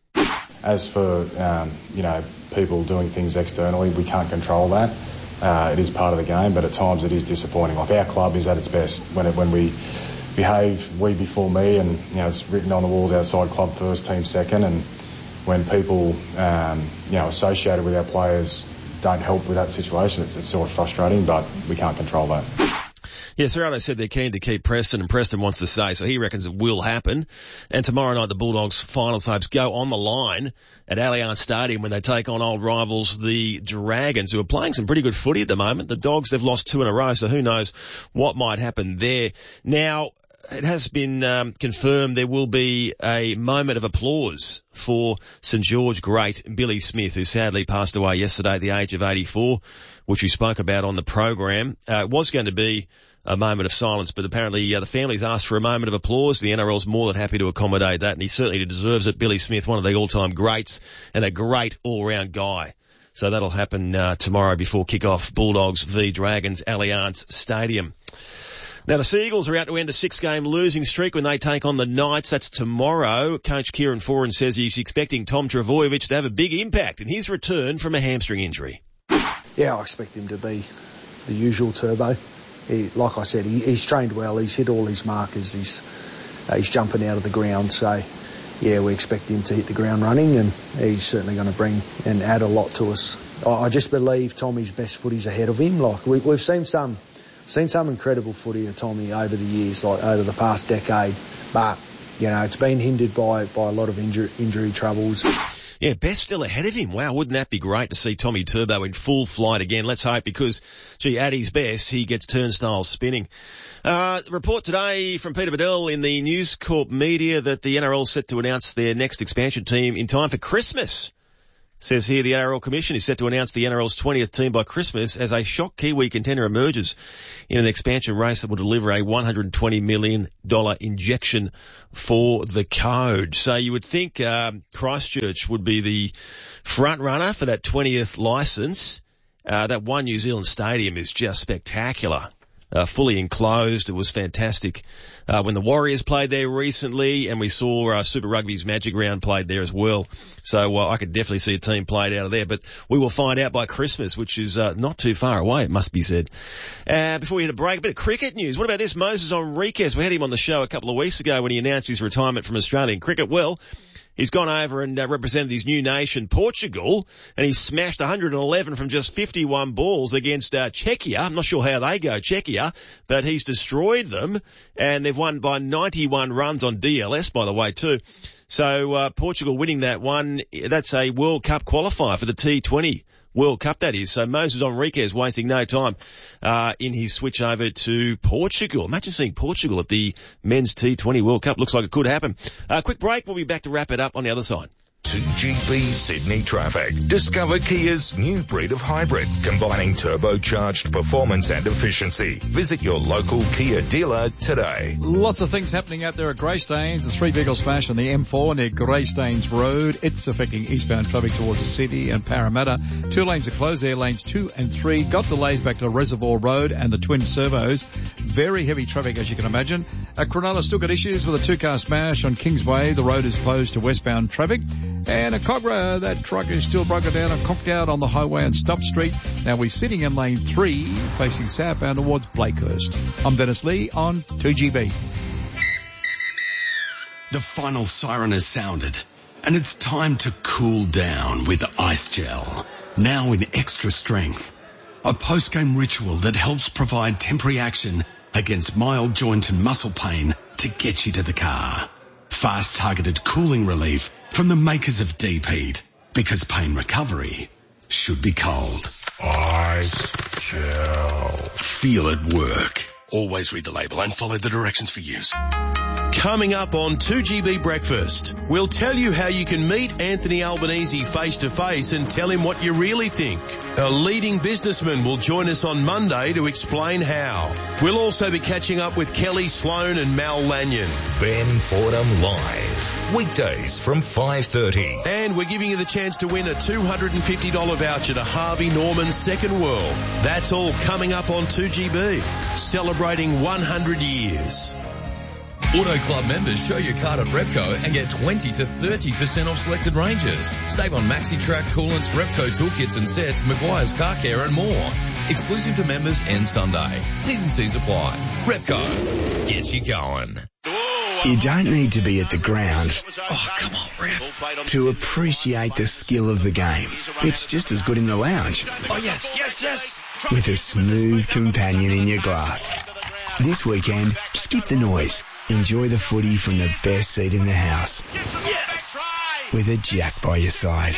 As for, um, you know, people doing things externally, we can't control that. Uh, it is part of the game, but at times it is disappointing. Like, our club is at its best when it, when we behave, we before me, and, you know, it's written on the walls outside club first, team second, and when people, um, you know, associated with our players don't help with that situation, it's, it's sort of frustrating, but we can't control that. Yeah, Ciraldo said they're keen to keep Preston, and Preston wants to stay, so he reckons it will happen. And tomorrow night, the Bulldogs' finals hopes go on the line at Allianz Stadium when they take on old rivals, the Dragons, who are playing some pretty good footy at the moment. The Dogs, they've lost two in a row, so who knows what might happen there. Now, it has been um, confirmed there will be a moment of applause for St George great Billy Smith, who sadly passed away yesterday at the age of eighty-four, which we spoke about on the program. Uh, it was going to be a moment of silence, but apparently uh, the family's asked for a moment of applause. The N R L's more than happy to accommodate that, and he certainly deserves it. Billy Smith, one of the all-time greats and a great all-round guy. So that'll happen uh, tomorrow before kick-off, Bulldogs v Dragons, Allianz Stadium. Now, the Seagulls are out to end a six-game losing streak when they take on the Knights. That's tomorrow. Coach Kieran Foran says he's expecting Tom Trbojevic to have a big impact in his return from a hamstring injury. Yeah, I expect him to be the usual Turbo. He, like I said, he, he's trained well. He's hit all his markers. He's uh, he's jumping out of the ground. So yeah, we expect him to hit the ground running, and he's certainly going to bring and add a lot to us. I, I just believe Tommy's best footy's ahead of him. Like we, we've seen some, seen some incredible footy of Tommy over the years, like over the past decade, but you know it's been hindered by by a lot of injury injury troubles. Yeah, best still ahead of him. Wow, wouldn't that be great to see Tommy Turbo in full flight again? Let's hope, because, gee, at his best, he gets turnstiles spinning. Uh, report today from Peter Bedell in the News Corp media that the N R L is set to announce their next expansion team in time for Christmas. Says here the N R L Commission is set to announce the N R L's twentieth team by Christmas as a shock Kiwi contender emerges in an expansion race that will deliver a one hundred twenty million dollars injection for the code. So you would think um, Christchurch would be the front runner for that twentieth licence. Uh, that One New Zealand Stadium is just spectacular. Uh, fully enclosed. It was fantastic. Uh, when the Warriors played there recently, and we saw uh, Super Rugby's Magic Round played there as well. So uh, I could definitely see a team played out of there. But we will find out by Christmas, which is uh, not too far away, it must be said. Uh, before we hit a break, a bit of cricket news. What about this? Moses Enriquez. We had him on the show a couple of weeks ago when he announced his retirement from Australian cricket. Well, he's gone over and uh, represented his new nation, Portugal, and he smashed one hundred eleven from just fifty-one balls against uh, Czechia. I'm not sure how they go, Czechia, but he's destroyed them, and they've won by ninety-one runs on D L S, by the way, too. So uh, Portugal winning that one, that's a World Cup qualifier for the T twenty World Cup, that is. So Moses Enriquez wasting no time uh in his switch over to Portugal. Imagine seeing Portugal at the men's T twenty World Cup. Looks like it could happen. Uh, quick break. We'll be back to wrap it up on the other side. two G B Sydney traffic. Discover Kia's new breed of hybrid, combining turbocharged performance and efficiency. Visit your local Kia dealer today. Lots of things happening out there at Greystanes. A three-vehicle smash on the M four near Greystanes Road. It's affecting eastbound traffic towards the city and Parramatta. Two lanes are closed there, lanes two and three. Got delays back to Reservoir Road and the Twin Servos. Very heavy traffic, as you can imagine. Uh, Cronulla still got issues with a two-car smash on Kingsway. The road is closed to westbound traffic. And a Cogra, that truck is still broken down and conked out on the highway on Stubb Street. Now we're sitting in lane three, facing southbound towards Blakehurst. I'm Dennis Lee on two G B. The final siren has sounded, and it's time to cool down with Ice Gel. Now in extra strength. A post-game ritual that helps provide temporary action against mild joint and muscle pain to get you to the car. Fast targeted cooling relief from the makers of Deep Heat, because pain recovery should be cold. Ice Gel. Feel it work. Always read the label and follow the directions for use. Coming up on two G B Breakfast, we'll tell you how you can meet Anthony Albanese face to face and tell him what you really think. A leading businessman will join us on Monday to explain how. We'll also be catching up with Kelly Sloan and Mal Lanyon. Ben Fordham Live. Weekdays from five thirty. And we're giving you the chance to win a two hundred fifty dollars voucher to Harvey Norman's Second World. That's all coming up on two G B. Celebrating one hundred years. Auto Club members show your card at Repco and get twenty to thirty percent off selected ranges. Save on MaxiTrack, coolants, Repco toolkits and sets, Maguire's Car Care and more. Exclusive to members end Sunday. T's and C's apply. Repco. Gets you going. You don't need to be at the ground. Oh, come on, ref. To appreciate the skill of the game. It's just as good in the lounge. Oh, yes, yes, yes. With a smooth companion in your glass. This weekend, skip the noise. Enjoy the footy from the best seat in the house. Yes! With a Jack by your side.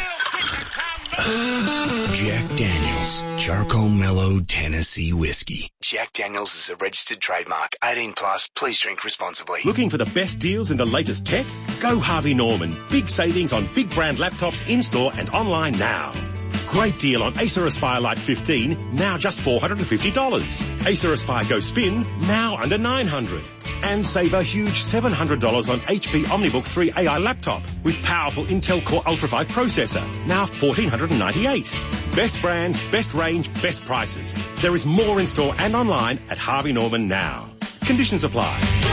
Jack Daniels, Charcoal Mellow Tennessee Whiskey. Jack Daniels is a registered trademark. eighteen plus, please drink responsibly. Looking for the best deals in the latest tech? Go Harvey Norman. Big savings on big brand laptops in-store and online now. Great deal on Acer Aspire Lite fifteen, now just four hundred fifty dollars. Acer Aspire Go Spin, now under nine hundred dollars. And save a huge seven hundred dollars on H P OmniBook three A I laptop with powerful Intel Core Ultra five processor, now one thousand four hundred ninety-eight dollars. Best brands, best range, best prices. There is more in store and online at Harvey Norman now. Conditions apply. Go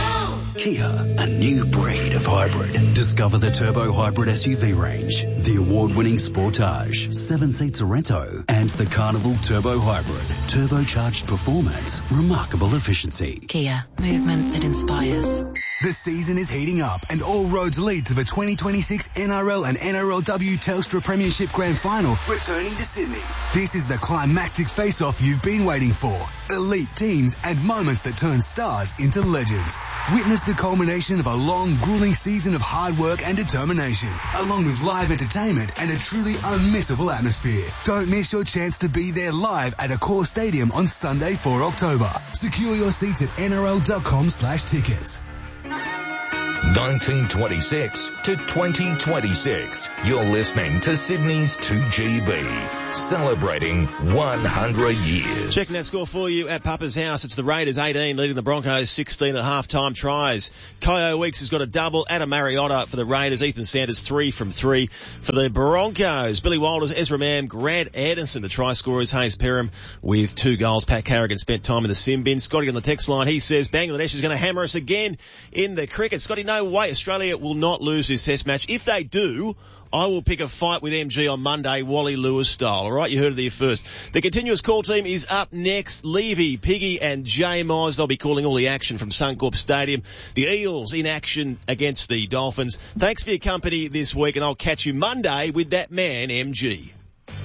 Kia, a new breed of hybrid. Discover the Turbo Hybrid S U V range, the award-winning Sportage, seven-seat Sorento, and the Carnival Turbo Hybrid. Turbocharged performance, remarkable efficiency. Kia, movement that inspires. The season is heating up and all roads lead to the twenty twenty-six N R L and N R L W Telstra Premiership Grand Final returning to Sydney. This is the climactic face-off you've been waiting for. Elite teams and moments that turn stars into legends. Witness the culmination of a long, grueling season of hard work and determination, along with live entertainment and a truly unmissable atmosphere. Don't miss your chance to be there live at Accor Stadium on Sunday, the fourth of October. Secure your seats at N R L dot com slash tickets. nineteen twenty-six to twenty twenty-six. You're listening to Sydney's two G B, celebrating one hundred years. Checking that score for you at Papa's house. It's the Raiders eighteen leading the Broncos sixteen at half-time tries. Kyo Weeks has got a double. Adam Mariotta for the Raiders. Ethan Sanders three from three for the Broncos. Billy Walters, Ezra Mam, Grant Anderson, the try scorers. Hayes Perham with two goals. Pat Carrigan spent time in the sim bin. Scotty on the text line. He says Bangladesh is going to hammer us again in the cricket. Scotty, no way. Australia will not lose this test match. If they do, I will pick a fight with M G on Monday, Wally Lewis style. All right, you heard it here first. The continuous call team is up next. Levy, Piggy and J Moz. They'll be calling all the action from Suncorp Stadium. The Eels in action against the Dolphins. Thanks for your company this week, and I'll catch you Monday with that man, M G.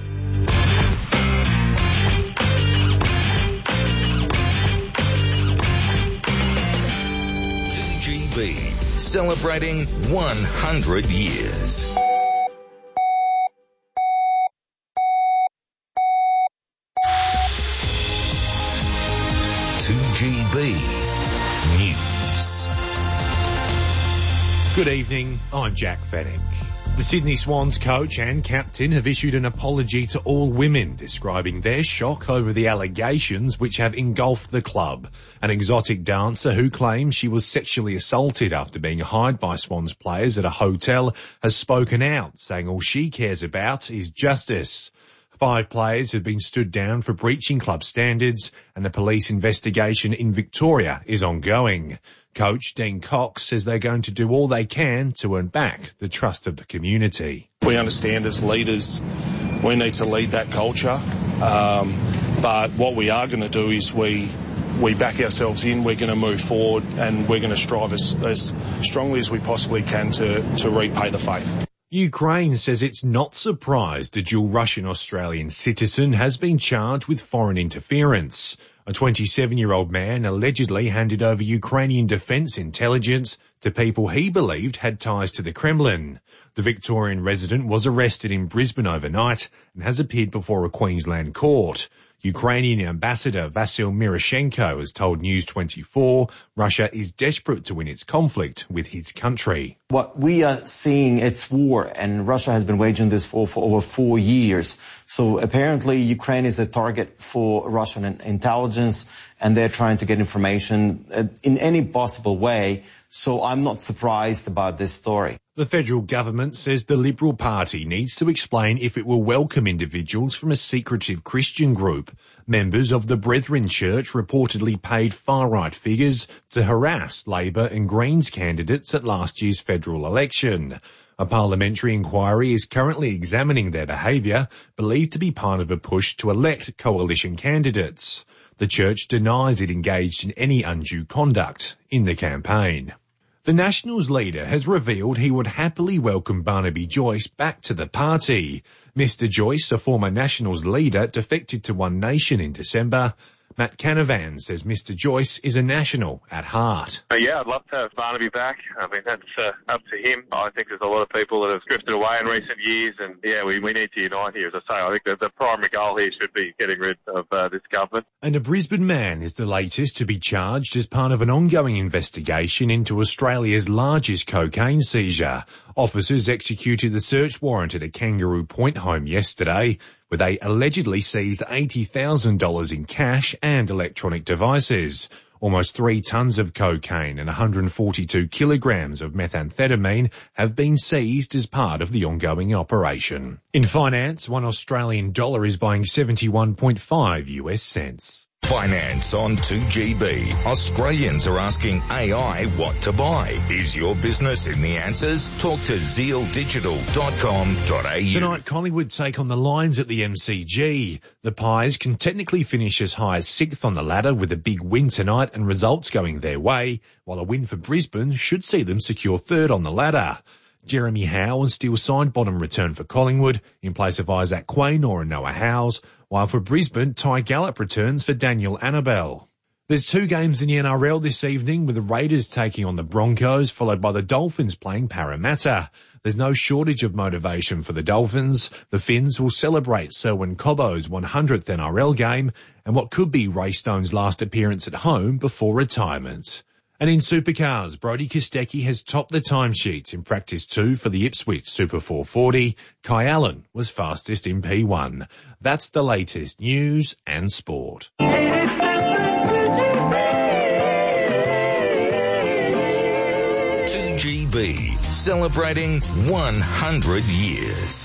two G B, celebrating one hundred years. two G B News. Good evening, I'm Jack Fennick. The Sydney Swans coach and captain have issued an apology to all women, describing their shock over the allegations which have engulfed the club. An exotic dancer who claims she was sexually assaulted after being hired by Swans players at a hotel has spoken out, saying all she cares about is justice. Five players have been stood down for breaching club standards, and a police investigation in Victoria is ongoing. Coach Dean Cox says they're going to do all they can to earn back the trust of the community. We understand as leaders we need to lead that culture, um, but what we are going to do is we we back ourselves in, we're going to move forward, and we're going to strive as, as strongly as we possibly can to, to repay the faith. Ukraine says it's not surprised a dual Russian-Australian citizen has been charged with foreign interference. A twenty-seven-year-old man allegedly handed over Ukrainian defence intelligence to people he believed had ties to the Kremlin. The Victorian resident was arrested in Brisbane overnight and has appeared before a Queensland court. Ukrainian ambassador Vasyl Miroshchenko has told News twenty-four Russia is desperate to win its conflict with his country. What we are seeing, it's war, and Russia has been waging this war for over four years. So apparently Ukraine is a target for Russian intelligence, and they're trying to get information in any possible way. So I'm not surprised about this story. The federal government says the Liberal Party needs to explain if it will welcome individuals from a secretive Christian group. Members of the Brethren Church reportedly paid far-right figures to harass Labor and Greens candidates at last year's federal election. A parliamentary inquiry is currently examining their behaviour, believed to be part of a push to elect coalition candidates. The church denies it engaged in any undue conduct in the campaign. The Nationals leader has revealed he would happily welcome Barnaby Joyce back to the party. Mister Joyce, a former Nationals leader, defected to One Nation in December. Matt Canavan says Mister Joyce is a National at heart. Uh, yeah, I'd love to have Barnaby back. I mean, that's uh, up to him. I think there's a lot of people that have drifted away in recent years, and yeah, we, we need to unite here. As I say, I think that the primary goal here should be getting rid of uh, this government. And a Brisbane man is the latest to be charged as part of an ongoing investigation into Australia's largest cocaine seizure. Officers executed the search warrant at a Kangaroo Point home yesterday, where they allegedly seized eighty thousand dollars in cash and electronic devices. Almost three tons of cocaine and one hundred forty-two kilograms of methamphetamine have been seized as part of the ongoing operation. In finance, one Australian dollar is buying seventy-one point five U S cents. Finance on two G B. Australians are asking A I what to buy. Is your business in the answers? Talk to zeal digital dot com dot a u. Tonight, Collingwood take on the Lions at the M C G. The Pies can technically finish as high as sixth on the ladder with a big win tonight and results going their way, while a win for Brisbane should see them secure third on the ladder. Jeremy Howe and Steele Sidebottom return for Collingwood in place of Isaac Quaynor and Noah Howes, while for Brisbane, Ty Gallup returns for Daniel Annabelle. There's two games in the N R L this evening with the Raiders taking on the Broncos, followed by the Dolphins playing Parramatta. There's no shortage of motivation for the Dolphins. The Finns will celebrate Selwyn Cobbo's one hundredth N R L game and what could be Ray Stone's last appearance at home before retirement. And in supercars, Brodie Kostecki has topped the timesheets in practice two for the Ipswich Super four forty. Kai Allen was fastest in P one. That's the latest news and sport. two G B, celebrating one hundred years.